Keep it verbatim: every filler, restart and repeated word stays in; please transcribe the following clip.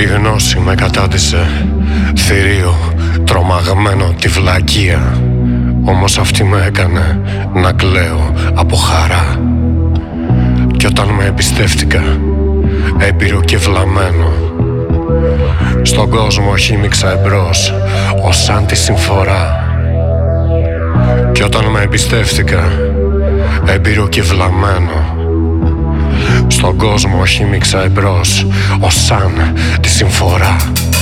Η γνώση με κατάντησε θηρίο, τρομαγμένο τη βλακεία. Όμως αυτή με έκανε να κλαίω από χαρά. Κι όταν με εμπιστεύτηκα, έμπειρο και βλαμμένο, στον κόσμο χύμιξα εμπρός ως σαν τη συμφορά. Κι όταν με εμπιστεύτηκα, έμπειρο και βλαμμένο, στον κόσμο χύμιξα εμπρός ως σαν τη συμφορά.